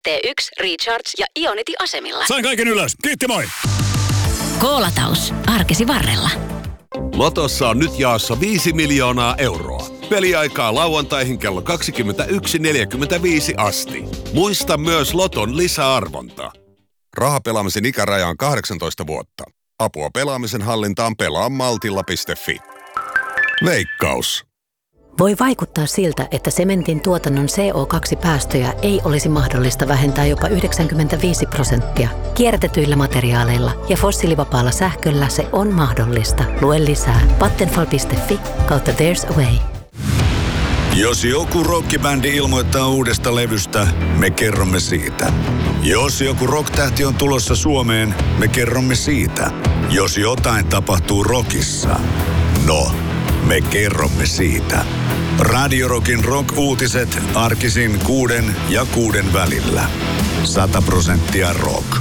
T1, Recharge ja Ionity-asemilla. Sain kaiken ylös. Kiitti, moi! Koolataus. Arkesi varrella. Lotossa on nyt jaossa 5 miljoonaa euroa. Peliaikaa lauantaihin kello 21.45 asti. Muista myös Loton lisäarvonta. Rahapelaamisen ikäraja on 18 vuotta. Apua pelaamisen hallintaan pelaa maltilla.fi. Veikkaus. Voi vaikuttaa siltä, että sementin tuotannon CO2-päästöjä ei olisi mahdollista vähentää jopa 95%. Kierrätetyillä materiaaleilla ja fossiilivapaalla sähköllä se on mahdollista. Lue lisää vattenfall.fi/there's a way. Jos joku rockibändi ilmoittaa uudesta levystä, me kerromme siitä. Jos joku rocktähti on tulossa Suomeen, me kerromme siitä. Jos jotain tapahtuu rockissa, no, me kerromme siitä. Radio Rockin rock-uutiset arkisin 6 ja 6 välillä. 100% rock.